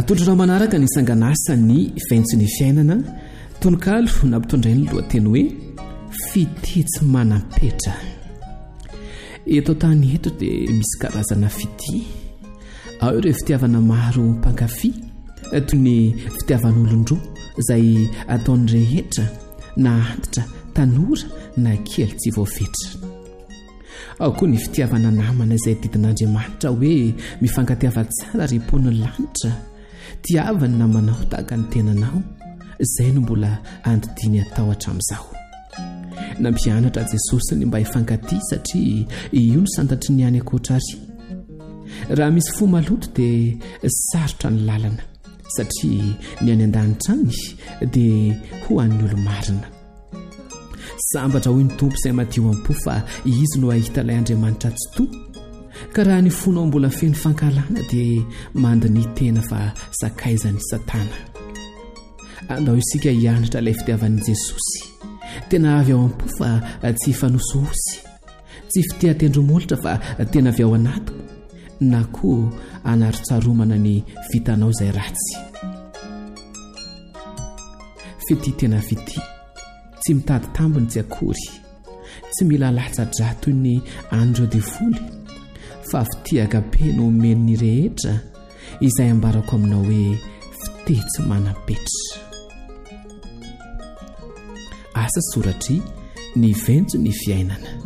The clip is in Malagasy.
tondrona manaraka ny sanganasa ny vaintso ny fiainana tononkalo nampitondray ny lohateny hoe fitetsy manampetra. Eto tany eto dia misy karazana fity, ao ireo fitiavana maro mpankafy toy ny fitiavan'olon-droa izay ataony rehetra na antitra tanora na kely tsy voafetra. Ao koa ny fitiavana namana izay didin'Andriamanitra hoe mifankatiava tsara ripon'ny lanitra, tiavany namanao tahaka ny tenanao, izay no mbola andidiny atao hatramin'izao. Nampianatra Jesosy ny mba hifankatia satria io no santatry ny any ankoatrary. Raha misy fo maloto dia sarotra ny lalana satria ny any an-danitra any dia ho an'ny olo-marina. Sambatra hoy ny tompo izay madio am-po fa izy no ahita ilay Andriamanitra tsy toa, ka raha ny fonao mbola feno fankalana dia mandiny tena fa sakaizany Satana. Andao isika hianatra ilay fitiavan'i Jesosy, tena avy ao am-po fa tsy hifanosihosy, tsy fitiatendromolotra fa tena avy ao anaty, na koa anarotsaromana ny vitanao izay ratsy. Fity tena fity, tsy mitady tambiny tsy akory, tsy mila latsa-dra toy ny andro devoly, fa fitiaka be no omeny rehetra izay ambarako aminao hoe fitetsy manampetra. Asa soratry ny vaintso ny fiainana.